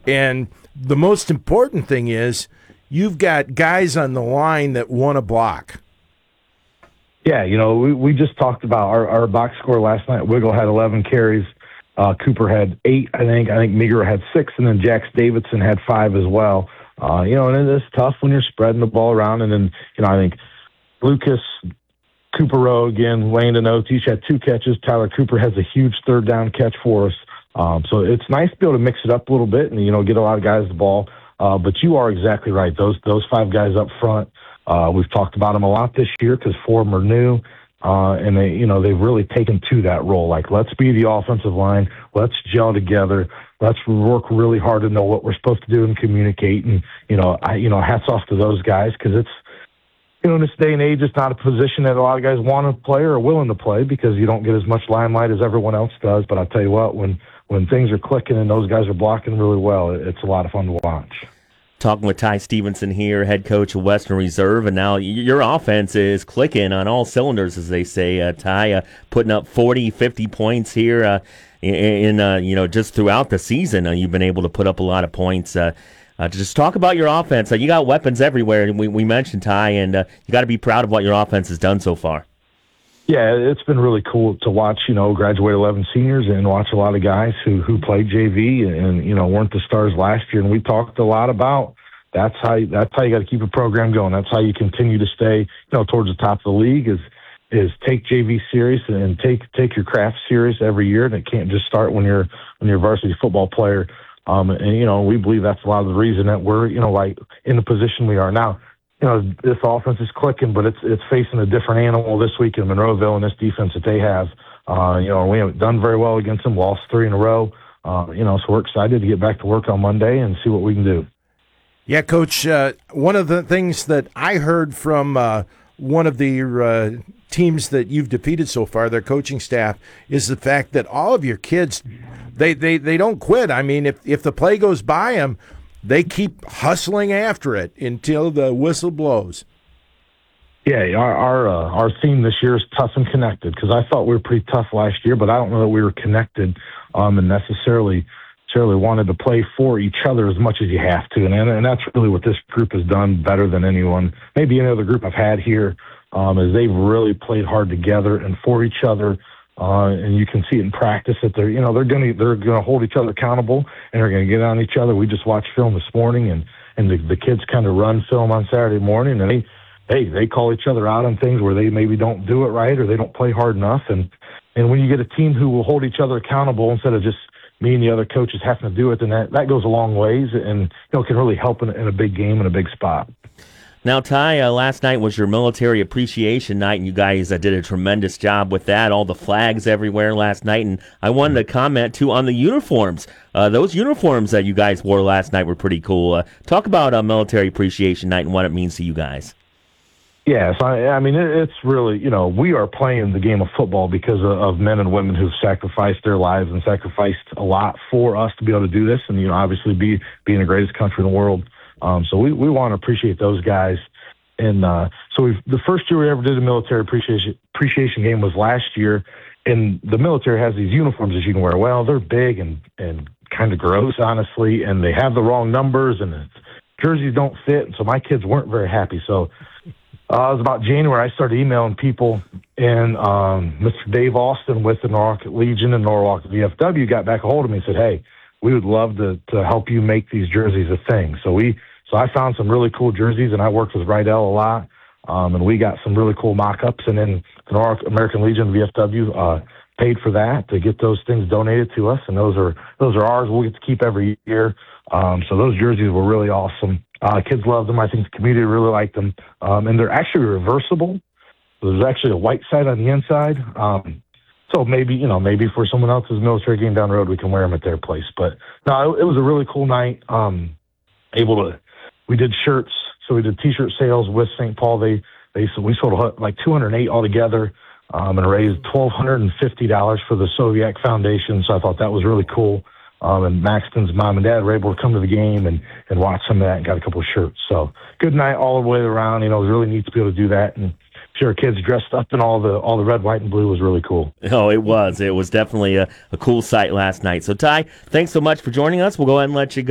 And the most important thing is you've got guys on the line that want to block. Yeah, we just talked about our box score last night. Wiggle had 11 carries. Cooper had 8, I think. I think Meagher had 6, and then Jax Davidson had 5 as well. And it's tough when you're spreading the ball around. And then, I think Lucas, Cooper Rowe again, Landon Oates each had 2 catches. Tyler Cooper has a huge third down catch for us. So it's nice to be able to mix it up a little bit and, get a lot of guys the ball. But you are exactly right. Those 5 guys up front, we've talked about them a lot this year because 4 of them are new. And they've really taken to that role. Like, let's be the offensive line. Let's gel together. Let's work really hard to know what we're supposed to do and communicate. And, hats off to those guys because it's, in this day and age, it's not a position that a lot of guys want to play or are willing to play because you don't get as much limelight as everyone else does. But I'll tell you what, when things are clicking and those guys are blocking really well, it's a lot of fun to watch. Talking with Ty Stevenson here, head coach of Western Reserve, and now your offense is clicking on all cylinders, as they say. Ty, putting up 40, 50 points here in just throughout the season. You've been able to put up a lot of points. Just talk about your offense. You got weapons everywhere, and we mentioned Ty, and you got to be proud of what your offense has done so far. Yeah, it's been really cool to watch, graduate 11 seniors and watch a lot of guys who played JV and, weren't the stars last year. And we talked a lot about that's how you got to keep a program going. That's how you continue to stay, towards the top of the league is take JV serious and take your craft serious every year. And it can't just start when you're a varsity football player. And we believe that's a lot of the reason that we're, in the position we are now. This offense is clicking, but it's facing a different animal this week in Monroeville and this defense that they have. We haven't done very well against them, lost 3 in a row. So we're excited to get back to work on Monday and see what we can do. Yeah, Coach, one of the things that I heard from one of the teams that you've defeated so far, their coaching staff, is the fact that all of your kids, they don't quit. I mean, if the play goes by them, they keep hustling after it until the whistle blows. Yeah, our theme this year is tough and connected because I thought we were pretty tough last year, but I don't know that we were connected and necessarily wanted to play for each other as much as you have to. And that's really what this group has done better than anyone, maybe any other group I've had here, is they've really played hard together and for each other. And you can see it in practice that they're gonna hold each other accountable and they're gonna get on each other. We just watched film this morning and the kids kind of run film on Saturday morning and they call each other out on things where they maybe don't do it right or they don't play hard enough. And when you get a team who will hold each other accountable instead of just me and the other coaches having to do it, then that goes a long ways and can really help in a big game and a big spot. Now, Ty, last night was your military appreciation night, and you guys did a tremendous job with that. All the flags everywhere last night, and I wanted to comment, too, on the uniforms. Those uniforms that you guys wore last night were pretty cool. Talk about military appreciation night and what it means to you guys. Yes, I mean, it's really, we are playing the game of football because of men and women who've sacrificed their lives and sacrificed a lot for us to be able to do this and, obviously be in the greatest country in the world. So we want to appreciate those guys. And so the first year we ever did a military appreciation game was last year. And the military has these uniforms that you can wear. Well, they're big and kind of gross, honestly, and they have the wrong numbers and jerseys don't fit. And so my kids weren't very happy. So it was about January, I started emailing people, and Mr. Dave Austin with the Norwalk Legion and Norwalk VFW got back a hold of me and said, hey, we would love to help you make these jerseys a thing. So I found some really cool jerseys, and I worked with Rydell a lot, and we got some really cool mock-ups, and then the Norwalk American Legion VFW paid for that to get those things donated to us, and those are ours. We'll get to keep every year. So those jerseys were really awesome. Kids loved them. I think the community really liked them. And they're actually reversible. There's actually a white side on the inside. So maybe for someone else's military game down the road, we can wear them at their place. But no, it was a really cool night. We did shirts. So we did T-shirt sales with St. Paul. We sold like 208 altogether, and raised $1,250 for the Soviet Foundation. So I thought that was really cool. And Maxton's mom and dad were able to come to the game and watch some of that and got a couple of shirts. So good night all the way around. It was really neat to be able to do that. And sure, kids dressed up in all the red, white, and blue was really cool. Oh, it was. It was definitely a cool sight last night. So, Ty, thanks so much for joining us. We'll go ahead and let you go.